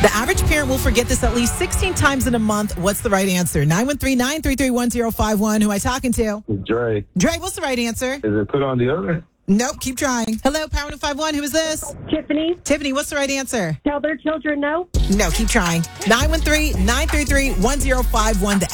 The average parent will forget this at least 16 times in a month. What's the right answer? 913-933-1051. Who am I talking to? Dre. Dre, what's the right answer? Is it put on deodorant? Nope, keep trying. Hello, Power 151. Who is this? Tiffany, Tiffany, what's the right answer? tell their children no. No, keep trying. 913-933-1051. The